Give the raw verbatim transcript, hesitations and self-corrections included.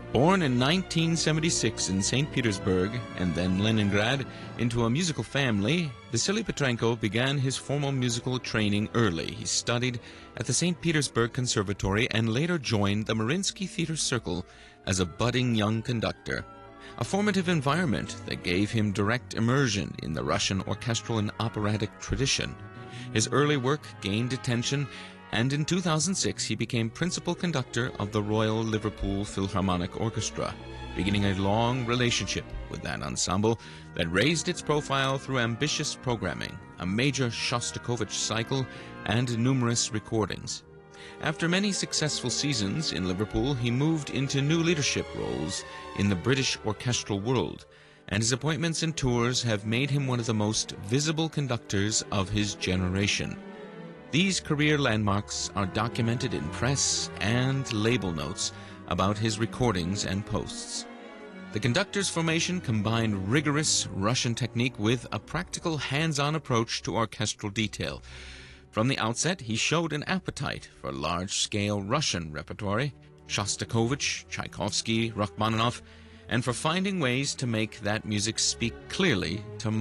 Born in nineteen seventy-six in Saint Petersburg and then Leningrad into a musical family, Vasily Petrenko began his formal musical training early. He studied at the Saint Petersburg Conservatory and later joined the Mariinsky Theater Circle as a budding young conductor, a formative environment that gave him direct immersion in the Russian orchestral and operatic tradition. His early work gained attention, and in two thousand six he became principal conductor of the Royal Liverpool Philharmonic Orchestra, beginning a long relationship with that ensemble that raised its profile through ambitious programming, a major Shostakovich cycle, and numerous recordings. After many successful seasons in Liverpool, he moved into new leadership roles in the British orchestral world, and his appointments and tours have made him one of the most visible conductors of his generation. These career landmarks are documented in press and label notes about his recordings and posts. The conductor's formation combined rigorous Russian technique with a practical hands-on approach to orchestral detail. From the outset, he showed an appetite for large-scale Russian repertory, Shostakovich, Tchaikovsky, Rachmaninoff, and for finding ways to make that music speak clearly to